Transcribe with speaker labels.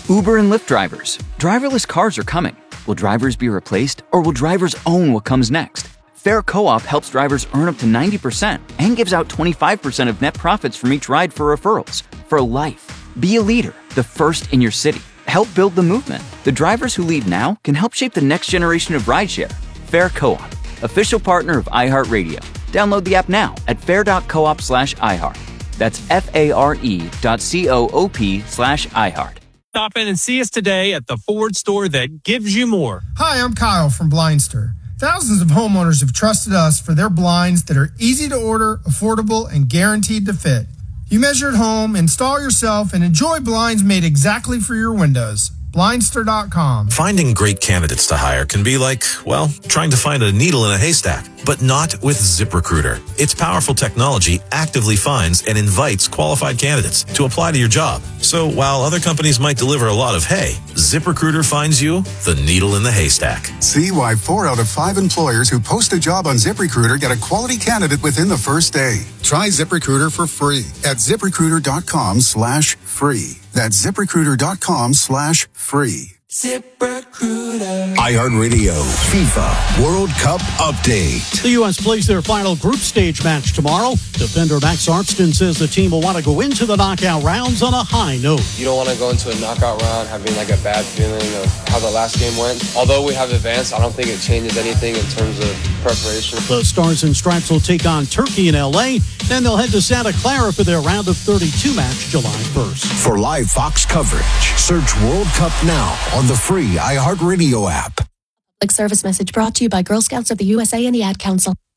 Speaker 1: Uber and Lyft drivers. Driverless cars are coming. Will drivers be replaced, or will drivers own what comes next? Fair Co-op helps drivers earn up to 90% and gives out 25% of net profits from each ride for referrals. For life. Be a leader, the first in your city. Help build the movement. The drivers who lead now can help shape the next generation of rideshare. Fair Co-op, official partner of iHeartRadio. Download the app now at fair.coop/iHeart. That's FARE.coop/iHeart.
Speaker 2: Stop in and see us today at the Ford store that gives you more.
Speaker 3: Hi, I'm Kyle from Blindster. Thousands of homeowners have trusted us for their blinds that are easy to order, affordable, and guaranteed to fit. You measure at home, install yourself, and enjoy blinds made exactly for your windows. Blindster.com.
Speaker 4: Finding great candidates to hire can be like, well, trying to find a needle in a haystack, but not with ZipRecruiter. Its powerful technology actively finds and invites qualified candidates to apply to your job. So while other companies might deliver a lot of hay, ZipRecruiter finds you the needle in the haystack.
Speaker 5: See why 4 out of 5 employers who post a job on ZipRecruiter get a quality candidate within the first day. Try ZipRecruiter for free at ZipRecruiter.com/free. That's ZipRecruiter.com/free.
Speaker 6: ZipRecruiter. iHeartRadio FIFA World Cup update.
Speaker 7: The U.S. plays their final group stage match tomorrow. Defender Max Armstrong says the team will want to go into the knockout rounds on a high note.
Speaker 8: You don't want to go into a knockout round having like a bad feeling of how the last game went. Although we have advanced, I don't think it changes anything in terms of preparation.
Speaker 7: The Stars and Stripes will take on Turkey in L.A. Then they'll head to Santa Clara for their round of 32 match July 1st.
Speaker 6: For live Fox coverage, search World Cup now on the free iHeartRadio app.
Speaker 9: Public service message brought to you by Girl Scouts of the USA and the Ad Council.